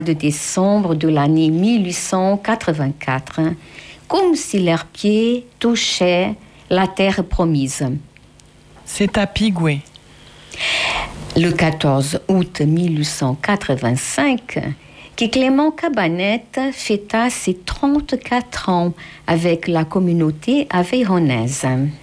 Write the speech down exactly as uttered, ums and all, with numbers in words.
de décembre de l'année mille huit cent quatre-vingt-quatre, comme si leurs pieds touchaient la terre promise. C'est à Pigoué. Le quatorze août mille huit cent quatre-vingt-cinq, que Clément Cabanette fêta ses trente-quatre ans avec la communauté aveyronnaise.